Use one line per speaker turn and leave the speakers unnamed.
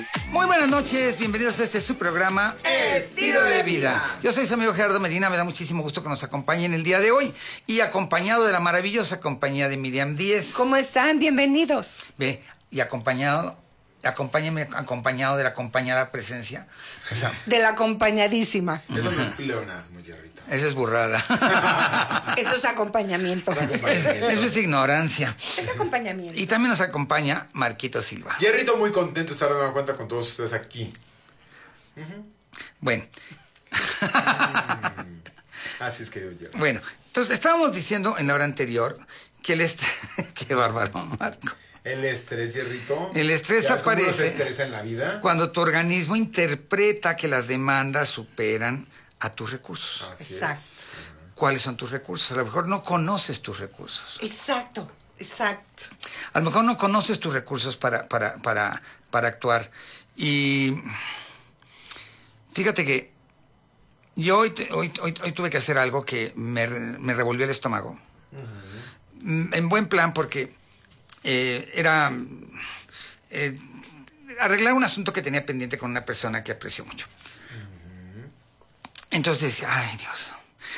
Muy buenas noches, bienvenidos a este su programa
Estilo de Vida.
Yo soy su amigo Gerardo Medina, me da muchísimo gusto que nos acompañen el día de hoy y acompañado de la maravillosa compañía de Miriam Díez.
¿Cómo están? Bienvenidos.
Ve, y acompañado de la acompañada presencia. O sea,
de la acompañadísima.
Eso no es pleonasmo, Jerrito.
Eso es burrada.
Eso es acompañamiento.
Eso es ignorancia.
Es acompañamiento.
Y también nos acompaña Marquito Silva.
Jerrito muy contento de estar dando cuenta con todos ustedes aquí.
Bueno.
Así es que yo, Jerry.
Bueno, entonces estábamos diciendo en la hora anterior que el estrés... Qué bárbaro, Marco.
El estrés, Jerrito.
El estrés
¿Sabes cómo uno se
aparece
estresa en la vida?
cuando tu organismo interpreta que las demandas superan a tus recursos.
Así
Exacto.
es.
¿Cuáles son tus recursos? A lo mejor no conoces tus recursos.
Exacto.
A lo mejor no conoces tus recursos para actuar. Y fíjate que yo hoy tuve que hacer algo que me revolvió el estómago. En buen plan, porque era arreglar un asunto que tenía pendiente con una persona que aprecio mucho. Entonces decía, ay Dios,